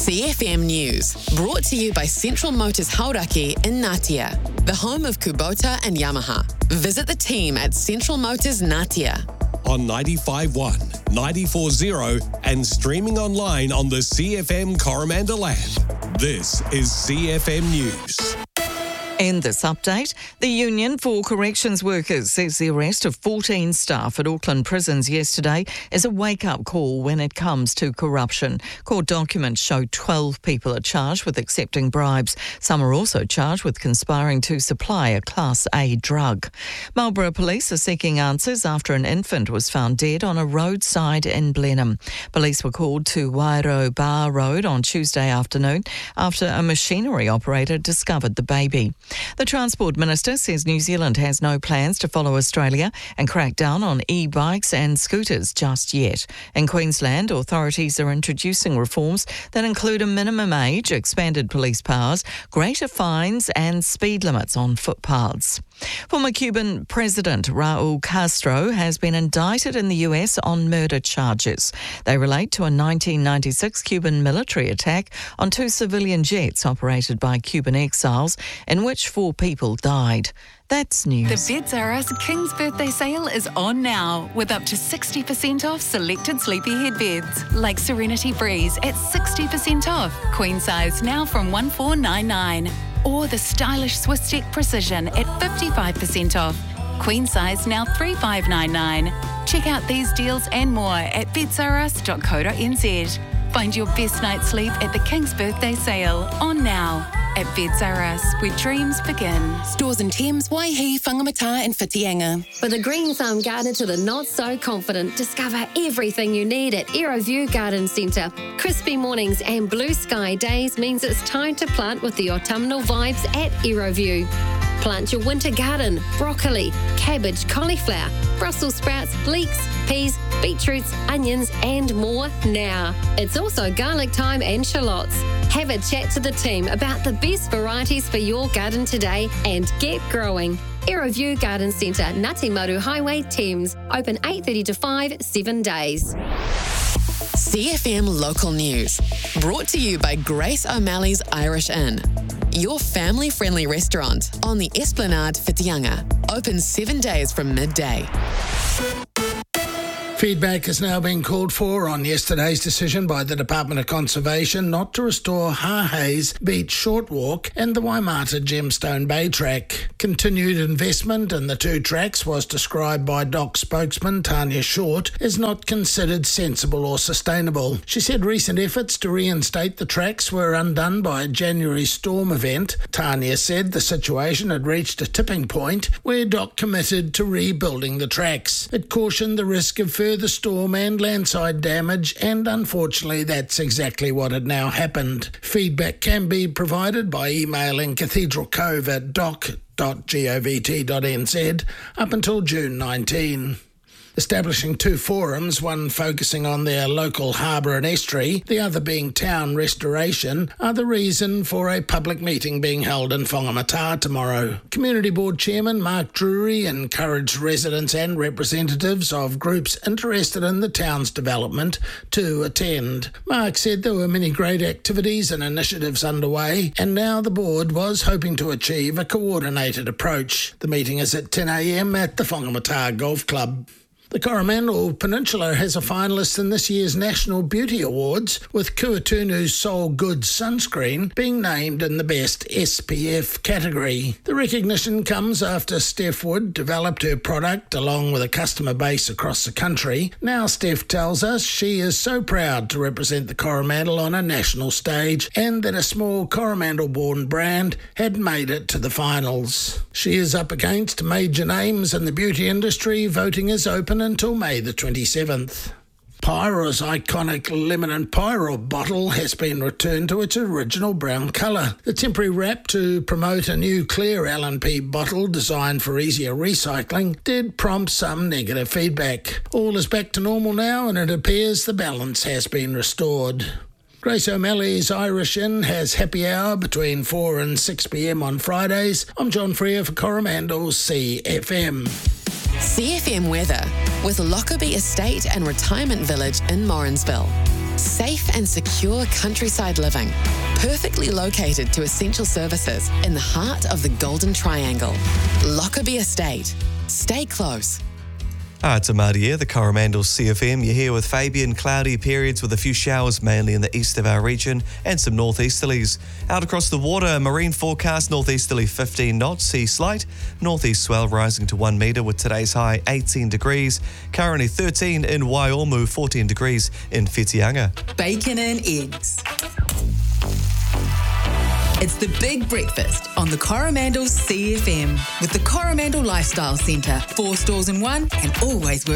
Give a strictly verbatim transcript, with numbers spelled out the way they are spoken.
C F M News, brought to you by Central Motors Hauraki in Ngatea, the home of Kubota and Yamaha. Visit the team at Central Motors Ngatea. On ninety-five point one, ninety-four point zero and streaming online on the C F M Coromandel app. This is C F M News. In this update, the Union for Corrections Workers says the arrest of fourteen staff at Auckland prisons yesterday is a wake-up call when it comes to corruption. Court documents show twelve people are charged with accepting bribes. Some are also charged with conspiring to supply a Class A drug. Marlborough Police are seeking answers after an infant was found dead on a roadside in Blenheim. Police were called to Wairo Bar Road on Tuesday afternoon after a machinery operator discovered the baby. The Transport Minister says New Zealand has no plans to follow Australia and crack down on e-bikes and scooters just yet. In Queensland, authorities are introducing reforms that include a minimum age, expanded police powers, greater fines and speed limits on footpaths. Former Cuban President Raul Castro has been indicted in the U S on murder charges. They relate to a nineteen ninety-six Cuban military attack on two civilian jets operated by Cuban exiles, in which four people died. That's news. The Beds R Us King's Birthday Sale is on now, with up to sixty percent off selected sleepyhead beds, like Serenity Breeze at sixty percent off, queen size now from one four nine nine. Or the stylish Swiss Check Precision at fifty-five percent off. Queen size now three five nine nine. Check out these deals and more at beds r us dot co dot n z. Find your best night's sleep at the King's Birthday Sale, on now. At Beds R Us, where dreams begin. Stores in Thames, Waihi, Whangamata and Whitianga. With a green thumb gardener to the not so confident, discover everything you need at Aeroview Garden Centre. Crispy mornings and blue sky days means it's time to plant with the autumnal vibes at Aeroview. Plant your winter garden, broccoli, cabbage, cauliflower, Brussels sprouts, leeks, peas, beetroots, onions and more now. It's also garlic thyme and shallots. Have a chat to the team about the best varieties for your garden today and get growing. Aeroview Garden Centre, Ngati Maru Highway, Thames. Open eight thirty to five, seven days. C F M Local News, brought to you by Grace O'Malley's Irish Inn. Your family-friendly restaurant on the Esplanade, Whitianga. Open seven days from midday. Feedback is now being called for on yesterday's decision by the Department of Conservation not to restore Hahay's Beach Short Walk and the Waimata Gemstone Bay Track. Continued investment in the two tracks was described by D O C spokesman Tanya Short as not considered sensible or sustainable. She said recent efforts to reinstate the tracks were undone by a January storm event. Tanya said the situation had reached a tipping point where D O C committed to rebuilding the tracks. It cautioned the risk of further the storm and landslide damage, and unfortunately that's exactly what had now happened. Feedback can be provided by emailing cathedral cove at doc dot govt dot n z up until June nineteenth. Establishing two forums, one focusing on their local harbour and estuary, the other being town restoration, are the reason for a public meeting being held in Whangamata tomorrow. Community Board Chairman Mark Drury encouraged residents and representatives of groups interested in the town's development to attend. Mark said there were many great activities and initiatives underway, and now the board was hoping to achieve a coordinated approach. The meeting is at ten a m at the Whangamata Golf Club. The Coromandel Peninsula has a finalist in this year's National Beauty Awards, with Kuatunu's Soul Good sunscreen being named in the Best S P F category. The recognition comes after Steph Wood developed her product along with a customer base across the country. Now Steph tells us she is so proud to represent the Coromandel on a national stage and that a small Coromandel-born brand had made it to the finals. She is up against major names in the beauty industry. Voting is open until May the twenty-seventh. Pyro's iconic lemon and pyro bottle has been returned to its original brown colour. The temporary wrap to promote a new clear L and P bottle designed for easier recycling did prompt some negative feedback. All is back to normal now, and it appears the balance has been restored. Grace O'Malley's Irish Inn has happy hour between four and six p m on Fridays. I'm John Freer for Coromandel C F M. C F M weather with Lockerbie Estate and Retirement Village in Morrinsville. Safe and secure countryside living. Perfectly located to essential services in the heart of the Golden Triangle. Lockerbie Estate. Stay close. Ah, it's Amadi here, the Coromandel C F M. You're here with Fabian. Cloudy periods with a few showers, mainly in the east of our region, and some northeasterlies. Out across the water, marine forecast, northeasterly fifteen knots, sea slight. Northeast swell rising to one metre with today's high eighteen degrees. Currently thirteen in Waiomou, fourteen degrees in Whitianga. Bacon and eggs. It's the big breakfast on the Coromandel C F M with the Coromandel Lifestyle Centre. Four stores in one and always worth